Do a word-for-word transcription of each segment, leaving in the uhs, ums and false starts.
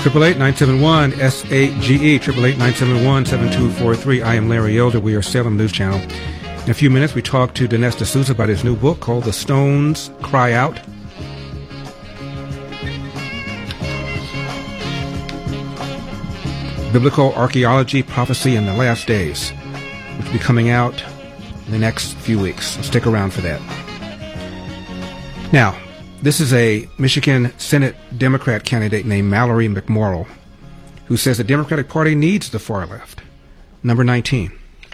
Triple eight nine seven one S A G E. Triple eight nine seven one seven two four three. I am Larry Elder. We are Salem News Channel. In a few minutes, we talk to Dinesh D'Souza about his new book called "The Stones Cry Out." Biblical Archaeology, Prophecy in the Last Days, which will be coming out in the next few weeks. So stick around for that. Now, this is a Michigan Senate Democrat candidate named Mallory McMorrill, who says the Democratic Party needs the far left. Number nineteen.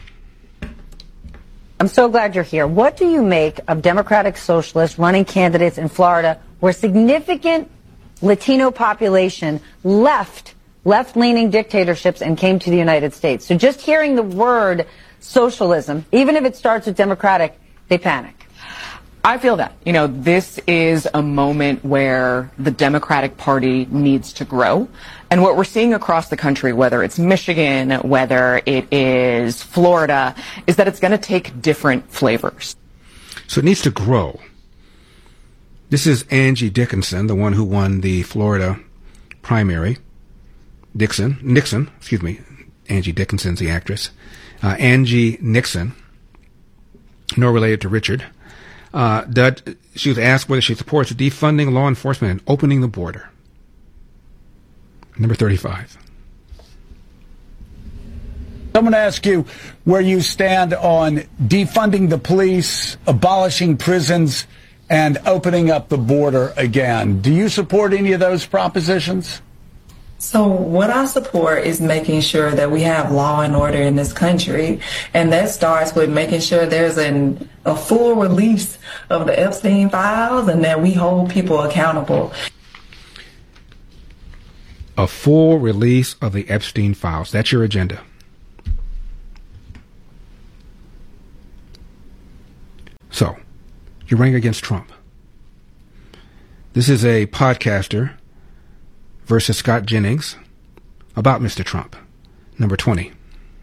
I'm so glad you're here. What do you make of Democratic socialists running candidates in Florida where significant Latino population left left-leaning dictatorships and came to the United States? So just hearing the word socialism, even if it starts with Democratic, they panic. I feel that. You know, this is a moment where the Democratic Party needs to grow. And what we're seeing across the country, whether it's Michigan, whether it is Florida, is that it's going to take different flavors. So it needs to grow. This is Angie Dickinson, the one who won the Florida primary. Dixon, Nixon, excuse me, Angie Dickinson's the actress. Uh, Angie Nixon, no related to Richard. Uh, that she was asked whether she supports defunding law enforcement and opening the border. Number thirty-five. I'm going to ask you where you stand on defunding the police, abolishing prisons, and opening up the border again. Do you support any of those propositions? So what I support is making sure that we have law and order in this country, and that starts with making sure there's an, a full release of the Epstein files and that we hold people accountable. A full release of the Epstein files. That's your agenda. So, you're running against Trump. This is a podcaster versus Scott Jennings about Mister Trump. Number twenty.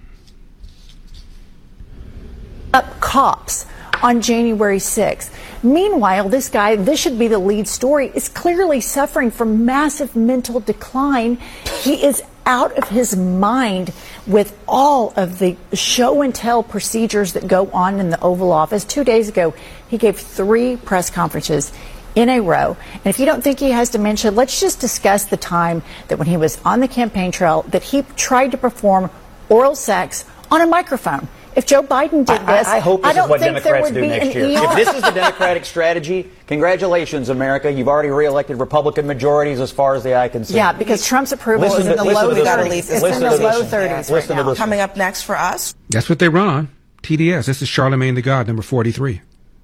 Up cops on January sixth. Meanwhile, this guy, this should be the lead story, is clearly suffering from massive mental decline. He is out of his mind with all of the show and tell procedures that go on in the Oval Office. Two days ago, he gave three press conferences in a row. And if you don't think he has dementia, let's just discuss the time that when he was on the campaign trail that he tried to perform oral sex on a microphone. If Joe Biden did this, I, I hope this I don't is what think Democrats there would do be next an year. E R. If this is the Democratic strategy, congratulations, America. You've already reelected Republican majorities as far as the eye can see. Yeah, because Trump's approval listen is in to, the low thirties. thirties. It's in the low thirties right now. Coming up next for us. That's what they run on. T D S. This is Charlemagne the God, number forty-three.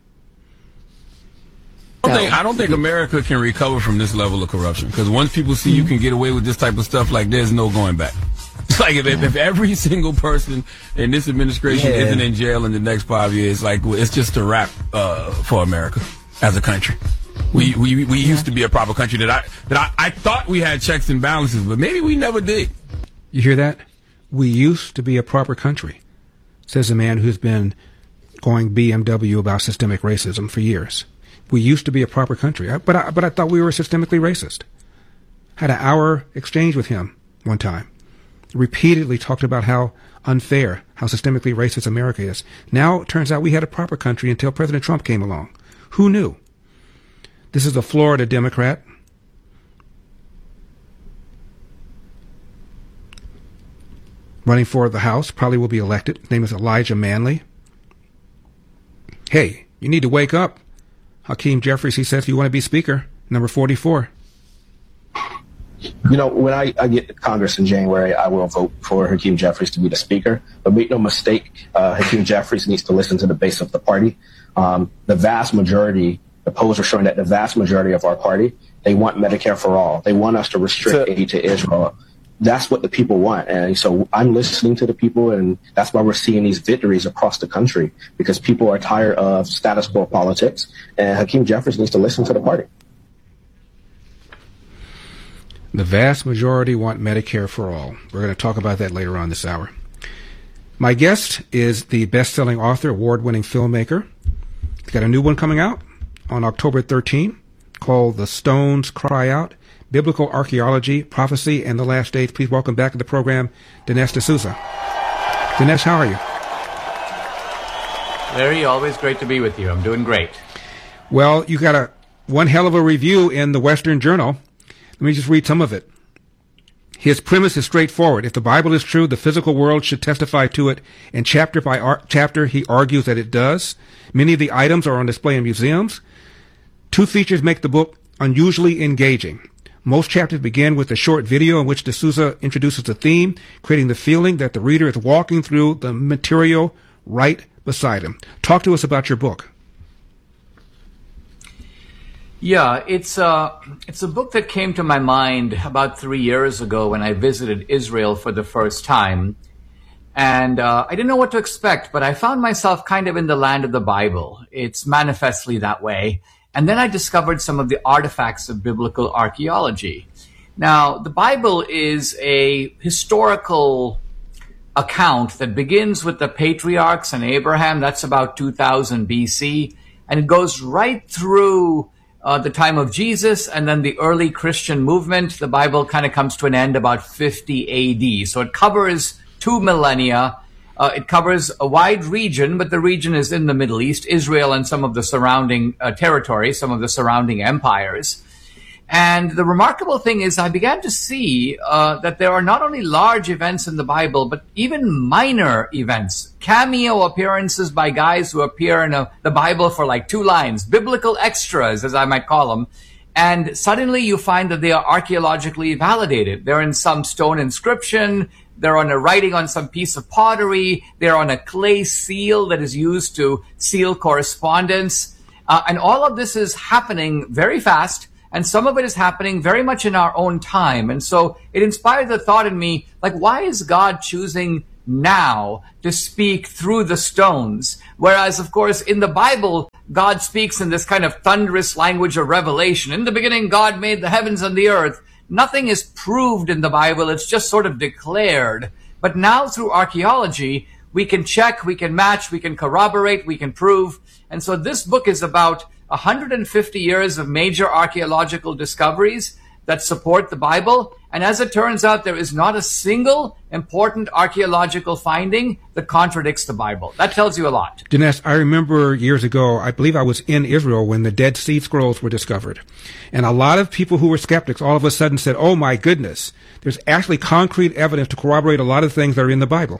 I don't, think, I don't think America can recover from this level of corruption, because once people see you can get away with this type of stuff, like, there's no going back. It's like if, if, if every single person in this administration yeah. isn't in jail in the next five years, like, it's just a wrap uh, for America as a country. We we we used to be a proper country that I that I, I thought we had checks and balances, but maybe we never did. You hear that? We used to be a proper country, says a man who's been going B M W about systemic racism for years. We used to be a proper country, I, but I, but I thought we were systemically racist. Had an hour exchange with him one time. Repeatedly talked about how unfair, how systemically racist America is. Now it turns out we had a proper country until President Trump came along. Who knew? This is a Florida Democrat. Running for the House, probably will be elected. His name is Elijah Manley. Hey, you need to wake up. Hakeem Jeffries, he says, if you want to be Speaker, number forty-four. You know, when I, I get to Congress in January, I will vote for Hakeem Jeffries to be the Speaker. But make no mistake, uh, Hakeem Jeffries needs to listen to the base of the party. Um, the vast majority, the polls are showing that the vast majority of our party, they want Medicare for all. They want us to restrict so, aid to Israel. That's what the people want. And so I'm listening to the people, and that's why we're seeing these victories across the country, because people are tired of status quo politics, and Hakeem Jeffries needs to listen to the party. The vast majority want Medicare for all. We're going to talk about that later on this hour. My guest is the best-selling author, award-winning filmmaker. He's got a new one coming out on October thirteenth called The Stones Cry Out. Biblical Archaeology, Prophecy, and the Last Days. Please welcome back to the program, Dinesh D'Souza. Dinesh, how are you? Larry, always great to be with you. I'm doing great. Well, you got a one hell of a review in the Western Journal. Let me just read some of it. His premise is straightforward. If the Bible is true, the physical world should testify to it, and chapter by ar- chapter he argues that it does. Many of the items are on display in museums. Two features make the book unusually engaging. Most chapters begin with a short video in which D'Souza introduces the theme, creating the feeling that the reader is walking through the material right beside him. Talk to us about your book. Yeah, it's a, it's a book that came to my mind about three years ago when I visited Israel for the first time. And uh, I didn't know what to expect, but I found myself kind of in the land of the Bible. It's manifestly that way. And then I discovered some of the artifacts of biblical archaeology. Now, the Bible is a historical account that begins with the patriarchs and Abraham. That's about two thousand B C. And it goes right through Uh, the time of Jesus and then the early Christian movement. The Bible kind of comes to an end about fifty A D. So it covers two millennia. Uh, it covers a wide region, but the region is in the Middle East, Israel and some of the surrounding uh, territories, some of the surrounding empires. And the remarkable thing is I began to see uh, that there are not only large events in the Bible, but even minor events, cameo appearances by guys who appear in a, the Bible for like two lines, biblical extras, as I might call them. And suddenly you find that they are archaeologically validated. They're in some stone inscription. They're on a writing on some piece of pottery. They're on a clay seal that is used to seal correspondence. Uh, and all of this is happening very fast. And some of it is happening very much in our own time. And so it inspired the thought in me, like, why is God choosing now to speak through the stones? Whereas, of course, in the Bible, God speaks in this kind of thunderous language of revelation. In the beginning, God made the heavens and the earth. Nothing is proved in the Bible. It's just sort of declared. But now through archaeology, we can check, we can match, we can corroborate, we can prove. And so this book is about one hundred fifty years of major archaeological discoveries that support the Bible. And as it turns out, there is not a single important archaeological finding that contradicts the Bible. That tells you a lot. Dinesh, I remember years ago, I believe I was in Israel when the Dead Sea Scrolls were discovered. And a lot of people who were skeptics all of a sudden said, oh my goodness, there's actually concrete evidence to corroborate a lot of things that are in the Bible.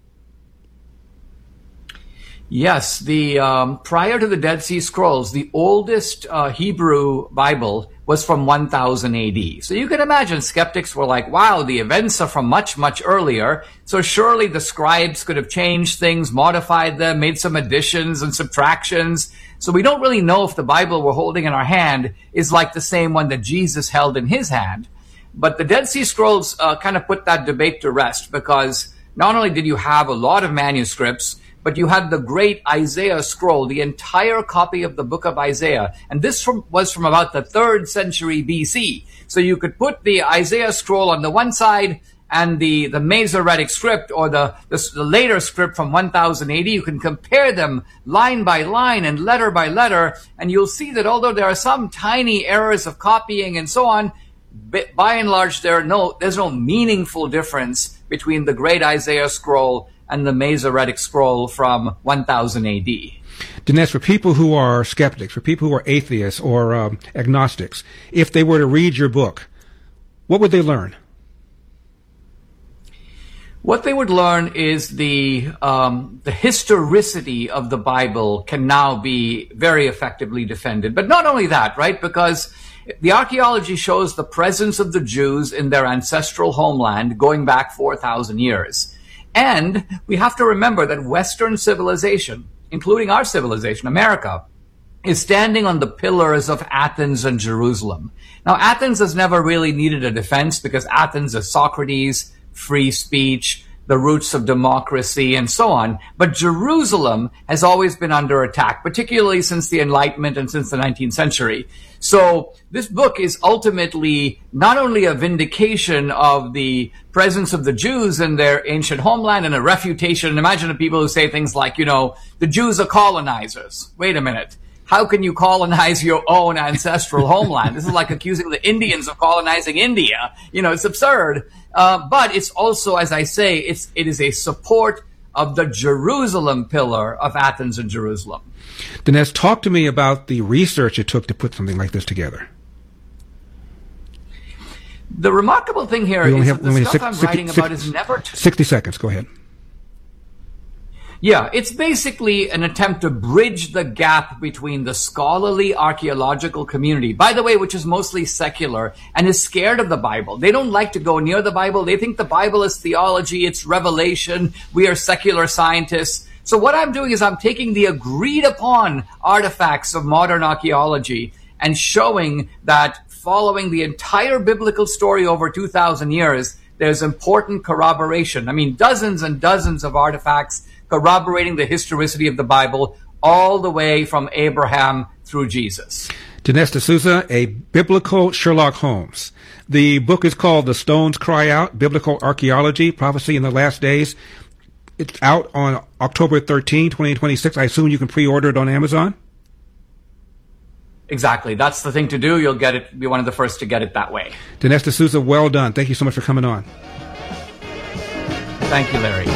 Yes, the um, prior to the Dead Sea Scrolls, the oldest uh, Hebrew Bible was from one thousand A D. So you can imagine skeptics were like, wow, the events are from much, much earlier. So surely the scribes could have changed things, modified them, made some additions and subtractions. So we don't really know if the Bible we're holding in our hand is like the same one that Jesus held in his hand. But the Dead Sea Scrolls uh, kind of put that debate to rest, because not only did you have a lot of manuscripts, but you had the great Isaiah scroll, the entire copy of the book of Isaiah. And this from, was from about the third century B C. So you could put the Isaiah scroll on the one side and the, the Masoretic script, or the, the, the later script from one thousand A D. You can compare them line by line and letter by letter. And you'll see that although there are some tiny errors of copying and so on, by and large, there are no, there's no meaningful difference between the great Isaiah scroll and the Masoretic scroll from one thousand A D. Dinesh, for people who are skeptics, for people who are atheists or um, agnostics, if they were to read your book, what would they learn? What they would learn is the um, the historicity of the Bible can now be very effectively defended. But not only that, right? Because the archaeology shows the presence of the Jews in their ancestral homeland going back four thousand years. And we have to remember that Western civilization, including our civilization, America, is standing on the pillars of Athens and Jerusalem. Now, Athens has never really needed a defense because Athens is Socrates, free speech, the roots of democracy, and so on. But Jerusalem has always been under attack, particularly since the Enlightenment and since the nineteenth century. So this book is ultimately not only a vindication of the presence of the Jews in their ancient homeland and a refutation. Imagine the people who say things like, you know, the Jews are colonizers. Wait a minute. how can you colonize your own ancestral homeland? This is like accusing the Indians of colonizing India. You know, it's absurd. Uh, but it's also, as I say, it's, it is a support of the Jerusalem pillar of Athens and Jerusalem. Dinesh, talk to me about the research it took to put something like this together. The remarkable thing here We only is have- that the we stuff have I'm sixty- writing sixty- about is never... T- sixty seconds, go ahead. Yeah, it's basically an attempt to bridge the gap between the scholarly archaeological community, by the way, which is mostly secular and is scared of the Bible. They don't like to go near the Bible. They think the Bible is theology, it's revelation. We are secular scientists. So what I'm doing is I'm taking the agreed upon artifacts of modern archaeology and showing that following the entire biblical story over two thousand years, there's important corroboration. I mean, dozens and dozens of artifacts corroborating the historicity of the Bible all the way from Abraham through Jesus. Dinesh D'Souza, a biblical Sherlock Holmes. The book is called The Stones Cry Out, Biblical Archaeology, Prophecy in the Last Days. It's out on October thirteenth, twenty twenty-six. I assume you can pre-order it on Amazon? Exactly. That's the thing to do. You'll get it, be one of the first to get it that way. Dinesh D'Souza, well done. Thank you so much for coming on. Thank you, Larry.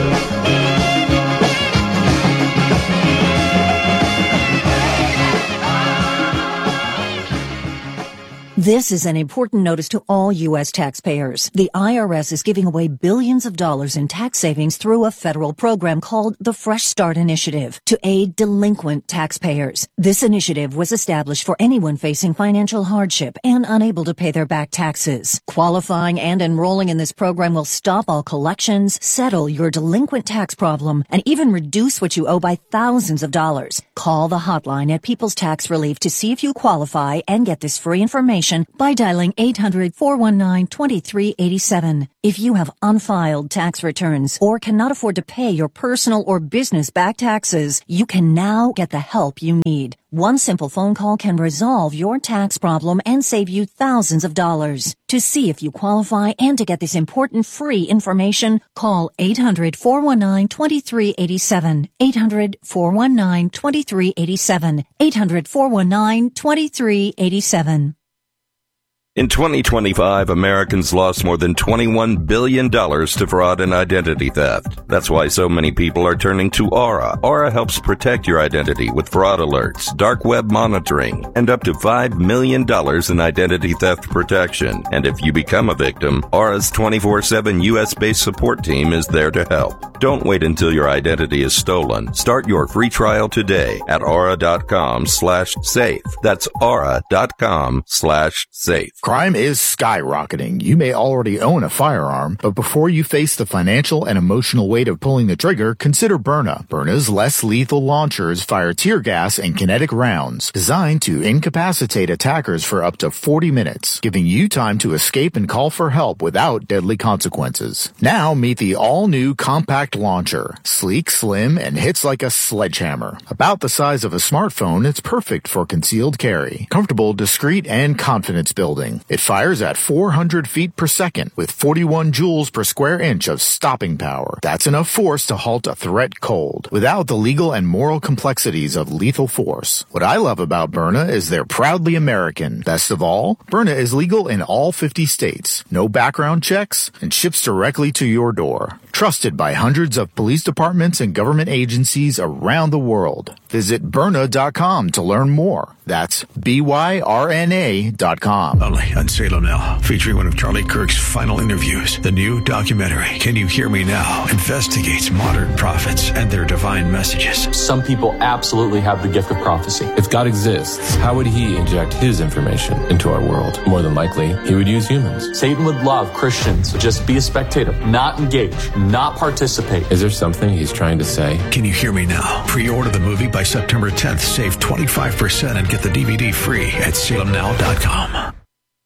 This is an important notice to all U S taxpayers. The I R S is giving away billions of dollars in tax savings through a federal program called the Fresh Start Initiative to aid delinquent taxpayers. This initiative was established for anyone facing financial hardship and unable to pay their back taxes. Qualifying and enrolling in this program will stop all collections, settle your delinquent tax problem, and even reduce what you owe by thousands of dollars. Call the hotline at People's Tax Relief to see if you qualify and get this free information by dialing eight hundred, four one nine, two three eight seven. If you have unfiled tax returns or cannot afford to pay your personal or business back taxes, you can now get the help you need. One simple phone call can resolve your tax problem and save you thousands of dollars. To see if you qualify and to get this important free information, call eight hundred, four one nine, two three eight seven. eight hundred, four one nine, two three eight seven. eight hundred, four one nine, two three eight seven. In twenty twenty-five, Americans lost more than twenty-one billion dollars to fraud and identity theft. That's why so many people are turning to Aura. Aura helps protect your identity with fraud alerts, dark web monitoring, and up to five million dollars in identity theft protection. And if you become a victim, Aura's twenty-four seven U S-based support team is there to help. Don't wait until your identity is stolen. Start your free trial today at aura.com slash safe. That's aura.com slash safe. Crime is skyrocketing. You may already own a firearm, but before you face the financial and emotional weight of pulling the trigger, consider Byrna. Byrna's less lethal launchers fire tear gas and kinetic rounds designed to incapacitate attackers for up to forty minutes, giving you time to escape and call for help without deadly consequences. Now meet the all-new compact launcher. Sleek, slim, and hits like a sledgehammer. About the size of a smartphone, it's perfect for concealed carry. Comfortable, discreet, and confidence building. It fires at four hundred feet per second with forty-one joules per square inch of stopping power. That's enough force to halt a threat cold, without the legal and moral complexities of lethal force. What I love about Byrna is they're proudly American. Best of all, Byrna is legal in all fifty states, no background checks, and ships directly to your door. Trusted by hundreds of police departments and government agencies around the world. Visit Byrna dot com to learn more. That's B Y R N A dot com. Only on Salem Now, featuring one of Charlie Kirk's final interviews. The new documentary, Can You Hear Me Now?, investigates modern prophets and their divine messages. Some people absolutely have the gift of prophecy. If God exists, how would he inject his information into our world? More than likely, he would use humans. Satan would love Christians to just be a spectator, not engage, not participate. Is there something he's trying to say? Can You Hear Me Now? Pre-order the movie by September tenth. Save twenty-five percent and get the D V D free at salem now dot com.